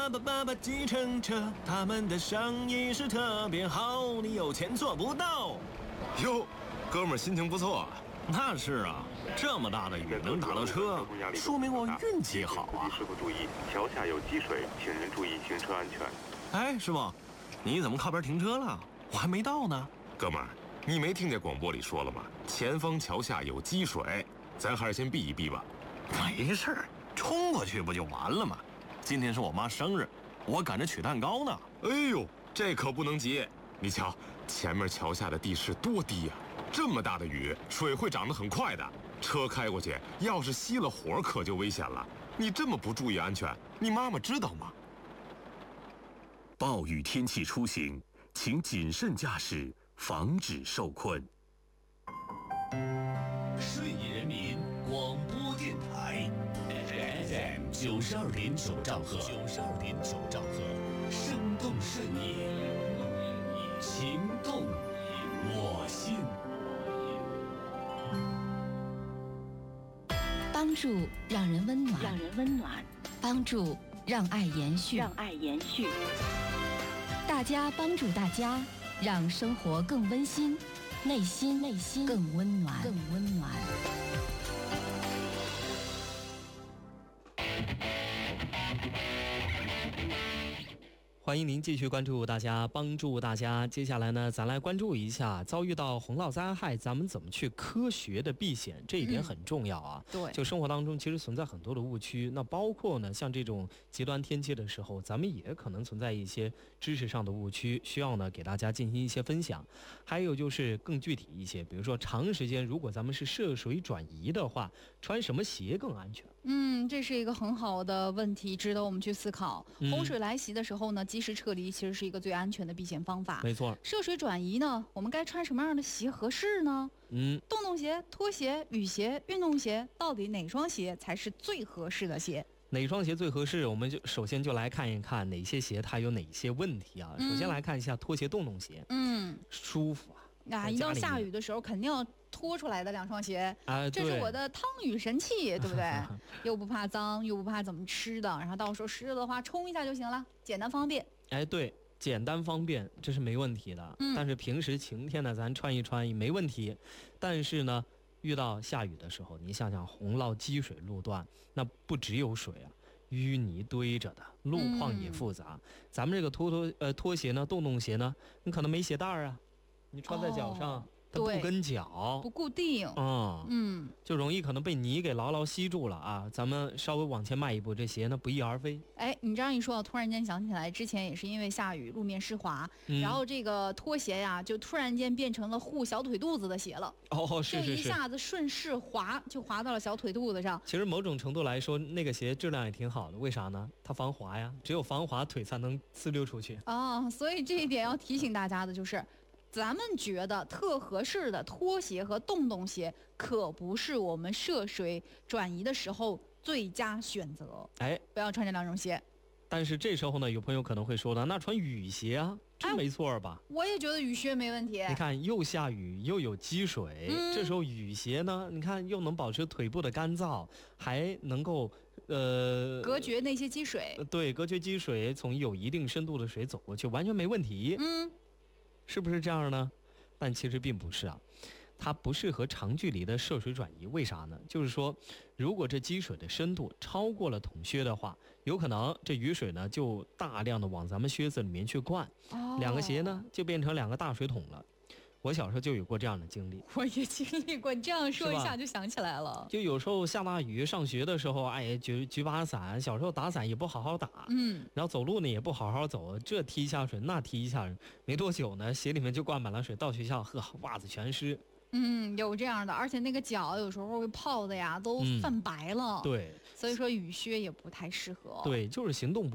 爸爸爸爸计程车，他们的生意是特别好，你有钱做不到。 哟，哥们儿心情不错啊。 那是啊，这么大的雨能打到车，说明我运气好啊。 师傅注意，桥下有积水，请您注意行车安全。 哎，师傅，你怎么靠边停车了？我还没到呢。 哥们儿，你没听见广播里说了吗？前方桥下有积水，咱还是先避一避吧。 没事儿，冲过去不就完了吗？今天是我妈生日，我赶着取蛋糕呢。 哎呦，这可不能急！你瞧，前面桥下的地势多低呀！这么大的雨，水会涨得很快的。车开过去，要是熄了火，可就危险了。你这么不注意安全，你妈妈知道吗？ 暴雨天气出行，请谨慎驾驶，防止受困。顺义人民广播电台 FM 92.9兆赫，92.9兆赫，生动顺义，情动我心。 帮助让人温暖，帮助让爱延续，大家帮助大家，让生活更温馨，内心更温暖。 欢迎您继续关注大家，帮助大家。接下来呢，咱来关注一下遭遇到洪涝灾害，咱们怎么去科学的避险，这一点很重要啊。 对， 就生活当中其实存在很多的误区，那包括呢，像这种极端天气的时候，咱们也可能存在一些知识上的误区，需要呢给大家进行一些分享。还有就是更具体一些，比如说长时间如果咱们是涉水转移的话，穿什么鞋更安全？ 这是一个很好的问题，值得我们去思考。洪水来袭的时候呢，及时撤离其实是一个最安全的避险方法。 没错。 涉水转移呢，我们该穿什么样的鞋合适呢？洞洞鞋、拖鞋、雨鞋、运动鞋，到底哪双鞋才是最合适的鞋？ 哪双鞋最合适？我们就首先就来看一看哪些鞋它有哪些问题啊。首先来看一下拖鞋、洞洞鞋，舒服啊。 一到下雨的时候肯定要拖出来的两双鞋啊，这是我的汤雨神器，对不对？又不怕脏，又不怕怎么吃的，然后到时候湿了的话冲一下就行了，简单方便。 哎，对，简单方便，这是没问题的。但是平时晴天呢，咱穿一穿也没问题。但是呢，遇到下雨的时候，你想想洪涝积水路段，那不只有水啊，淤泥堆着的，路况也复杂。咱们这个拖鞋呢，洞洞鞋呢，你可能没鞋带啊，你穿在脚上。它不跟脚不固定， 就容易可能被泥给牢牢吸住了啊！咱们稍微往前迈一步，这鞋呢不翼而飞。 哎，你这样一说，突然间想起来，之前也是因为下雨，路面湿滑，然后这个拖鞋呀，就突然间变成了护小腿肚子的鞋了。 是， 就一下子顺势滑到了小腿肚子上。 其实某种程度来说，那个鞋质量也挺好的，为啥呢？它防滑呀，只有防滑，腿才能呲溜出去。 所以这一点要提醒大家的就是。咱们觉得特合适的拖鞋和洞洞鞋，可不是我们涉水转移的时候最佳选择。不要穿这两种鞋。 但是这时候呢，有朋友可能会说呢，那穿雨鞋啊，这没错吧？ 我也觉得雨鞋没问题。 你看，又下雨又有积水，这时候雨鞋呢，你看又能保持腿部的干燥，还能够隔绝那些积水。 对，隔绝积水，从有一定深度的水走过去，完全没问题。是不是这样呢？但其实并不是啊，它不适合长距离的涉水转移。为啥呢？就是说，如果这积水的深度超过了筒靴的话，有可能这雨水呢就大量的往咱们靴子里面去灌，两个鞋呢就变成两个大水桶了。我小时候就有过这样的经历， 我也经历过。这样说一下就想起来了， 就有时候下大雨上学的时候，举把伞，小时候打伞也不好好打，然后走路呢也不好好走，这踢一下水，那踢一下水，没多久呢，鞋里面就灌满了水，到学校袜子全湿。 有这样的，而且那个脚有时候会泡的呀，都泛白了。 对， 所以说雨靴也不太适合。 对，就是行动不